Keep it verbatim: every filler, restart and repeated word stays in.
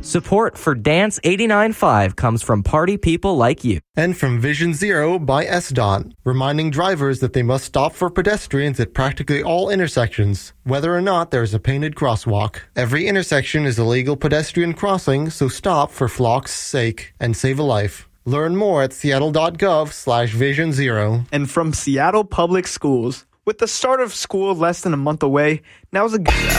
Support for Dance eighty-nine point five comes from party people like you. And from Vision Zero by S D O T, reminding drivers that they must stop for pedestrians at practically all intersections, whether or not there is a painted crosswalk. Every intersection is a legal pedestrian crossing, so stop for flock's sake and save a life. Learn more at seattle.gov slash vision zero. And from Seattle Public Schools, with the start of school less than a month away, now's a good...